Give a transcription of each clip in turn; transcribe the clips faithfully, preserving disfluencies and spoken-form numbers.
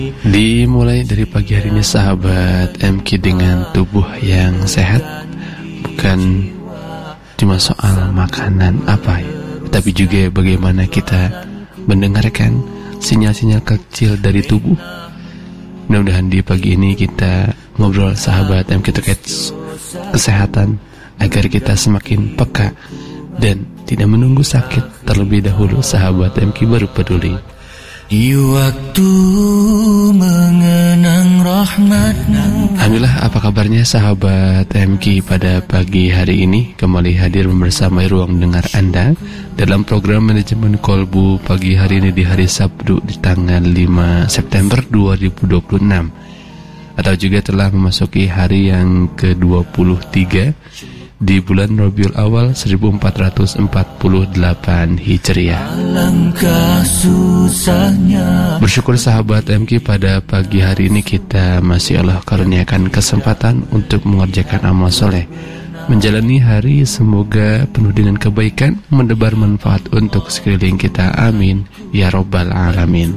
Dimulai dari pagi hari ini sahabat M K dengan tubuh yang sehat, bukan cuma soal makanan apa ya, tapi juga bagaimana kita mendengarkan sinyal-sinyal kecil dari tubuh. Mudah-mudahan di pagi ini kita ngobrol sahabat M K terkait kesehatan, agar kita semakin peka dan tidak menunggu sakit terlebih dahulu sahabat M K baru peduli. Di waktu mengenang rahmat-Mu. Alhamdulillah, apa kabarnya sahabat M K pada pagi hari ini? Kembali hadir bersama ruang dengar Anda dalam program Manajemen Kolbu pagi hari ini di hari Sabtu di tanggal lima September dua ribu dua puluh enam, atau juga telah memasuki hari yang ke dua puluh tiga di bulan Rabiul Awal seribu empat ratus empat puluh delapan Hijriah. Alangkah susahnya. Bersyukur sahabat M K pada pagi hari ini kita masih Allah karuniakan kesempatan untuk mengerjakan amal soleh, menjalani hari semoga penuh dengan kebaikan, mendebar manfaat untuk sekeliling kita. Amin ya Rabbal Alamin.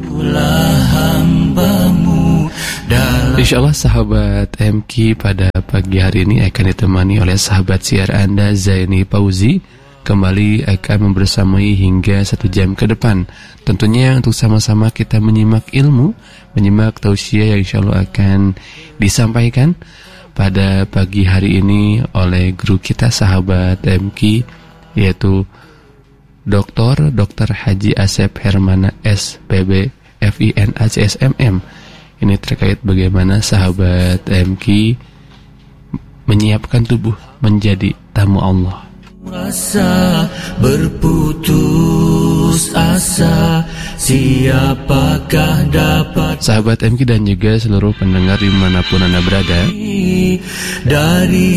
InsyaAllah sahabat M K pada pagi hari ini akan ditemani oleh sahabat siar Anda Zaini Pauzi. Kembali akan membersamai hingga satu jam ke depan, tentunya untuk sama-sama kita menyimak ilmu, menyimak tausiah yang insyaAllah akan disampaikan pada pagi hari ini oleh guru kita sahabat M K, yaitu Doktor Doktor Haji Asep Hermana S P B F I N A C S M M. Ini terkait bagaimana sahabat M K menyiapkan tubuh menjadi tamu Allah. Rasa berputus asa, siapakah dapat. Sahabat M K dan juga seluruh pendengar dimanapun Anda berada, dari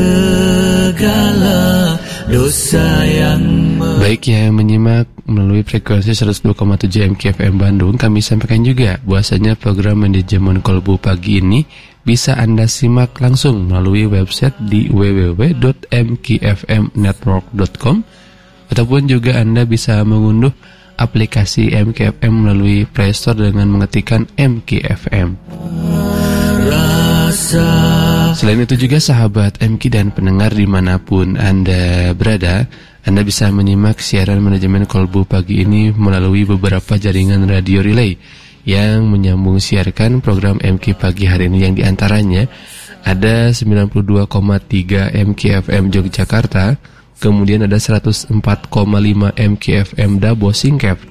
segala dosa yang baik yang menyimak melalui frekuensi seratus dua koma tujuh M K F M Bandung, kami sampaikan juga bahwasanya program Manajemen Kolbu pagi ini bisa Anda simak langsung melalui website di w w w dot m k f m network dot com, ataupun juga Anda bisa mengunduh aplikasi M K F M melalui Play Store dengan mengetikkan M K F M. Selain itu juga sahabat M K dan pendengar dimanapun Anda berada, Anda bisa menyimak siaran Manajemen Kolbu pagi ini melalui beberapa jaringan radio relay yang menyambung siarkan program M K pagi hari ini, yang diantaranya ada sembilan puluh dua koma tiga M K F M Yogyakarta, kemudian ada seratus empat koma lima M K F M Dabo Singkep,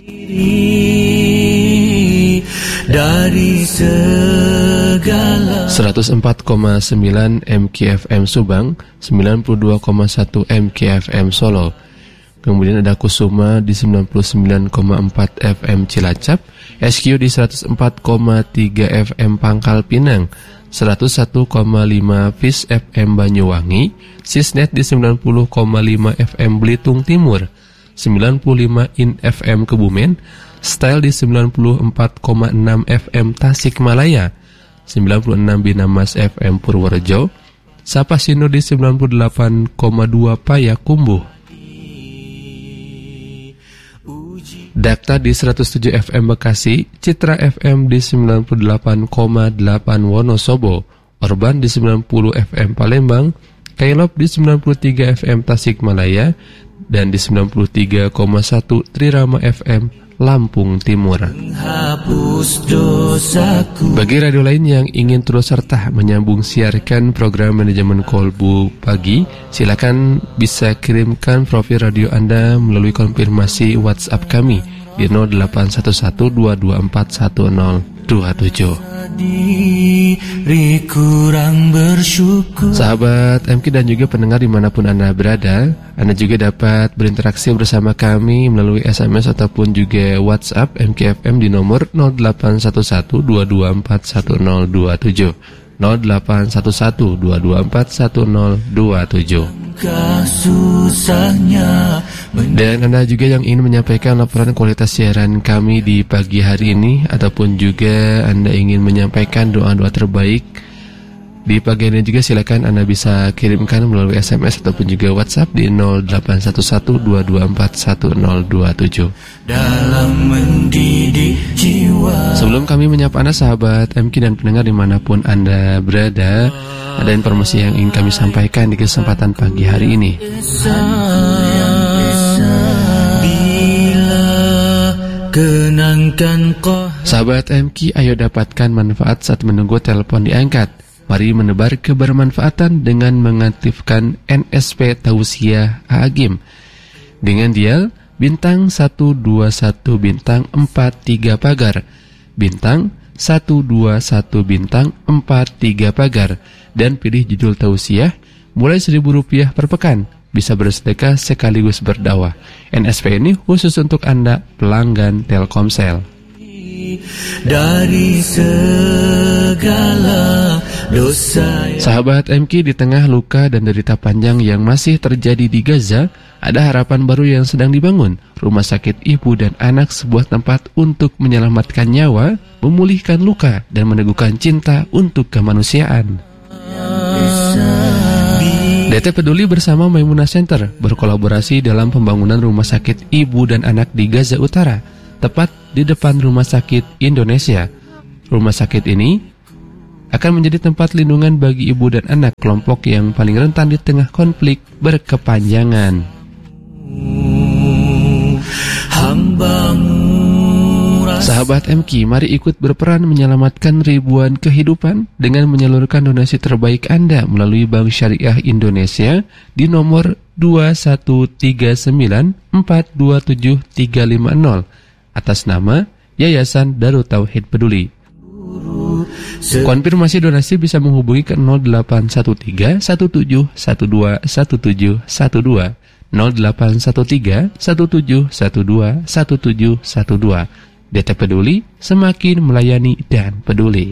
dari segala seratus empat koma sembilan M K F M Subang, sembilan puluh dua koma satu M K F M Solo, kemudian ada Kusuma di sembilan puluh sembilan koma empat F M Cilacap, S Q di seratus empat koma tiga F M Pangkal Pinang, seratus satu koma lima Fis F M Banyuwangi, Sisnet di sembilan puluh koma lima F M Belitung Timur, sembilan puluh lima In F M Kebumen, Style di sembilan puluh empat koma enam F M Tasikmalaya, sembilan puluh enam Binamas F M Purworejo, Sapasindo di sembilan puluh delapan koma dua Payakumbuh, Dakta di seratus tujuh F M Bekasi, Citra F M di sembilan puluh delapan koma delapan Wonosobo, Orban di sembilan puluh F M Palembang, Kailop di sembilan puluh tiga F M Tasikmalaya, dan di sembilan puluh tiga koma satu Trirama F M Lampung Timur. Bagi radio lain yang ingin terus serta menyambung siarkan program Manajemen Kolbu pagi, silakan bisa kirimkan profil radio Anda melalui konfirmasi WhatsApp kami di nol delapan satu satu dua dua empat satu nol dua tujuh. Sahabat M K dan juga pendengar dimanapun Anda berada, Anda juga dapat berinteraksi bersama kami melalui S M S ataupun juga WhatsApp M K F M di nomor nol delapan satu satu dua dua empat satu nol dua tujuh, nol delapan satu satu dua dua empat satu nol dua tujuh. Dan Anda juga yang ingin menyampaikan laporan kualitas siaran kami di pagi hari ini, ataupun juga Anda ingin menyampaikan doa-doa terbaik Di pagi ini juga silakan Anda bisa kirimkan melalui S M S ataupun juga WhatsApp di nol delapan satu satu dua dua empat satu nol dua tujuh. Dalam mendidik jiwa. Sebelum kami menyapa Anda sahabat M K dan pendengar dimanapun Anda berada, ada informasi yang ingin kami sampaikan di kesempatan pagi hari ini. Bila kenangkan kau. Sahabat M K, ayo dapatkan manfaat saat menunggu telepon diangkat. Mari menebar kebermanfaatan dengan mengaktifkan N S P Tausiah Agim dengan dial bintang satu dua satu bintang empat tiga pagar, bintang satu dua satu bintang empat tiga pagar, dan pilih judul tausiah mulai seribu rupiah per pekan. Bisa bersedekah sekaligus berdakwah. N S P ini khusus untuk Anda pelanggan Telkomsel. Dari segala dosa. Sahabat M K, di tengah luka dan derita panjang yang masih terjadi di Gaza, ada harapan baru yang sedang dibangun. Rumah sakit ibu dan anak, sebuah tempat untuk menyelamatkan nyawa, memulihkan luka, dan meneguhkan cinta untuk kemanusiaan. D T Peduli bersama Maimunah Center berkolaborasi dalam pembangunan rumah sakit ibu dan anak di Gaza Utara, tepat di depan Rumah Sakit Indonesia. Rumah sakit ini akan menjadi tempat lindungan bagi ibu dan anak, kelompok yang paling rentan di tengah konflik berkepanjangan. Sahabat M K, mari ikut berperan menyelamatkan ribuan kehidupan dengan menyalurkan donasi terbaik Anda melalui Bank Syariah Indonesia di nomor dua satu tiga sembilan empat dua tujuh tiga lima nol atas nama Yayasan Darut Tauhid Peduli. Konfirmasi donasi bisa menghubungi ke nol delapan satu tiga satu tujuh satu dua satu tujuh satu dua, nol delapan satu tiga satu tujuh satu dua satu tujuh satu dua. D T Peduli, semakin melayani dan peduli.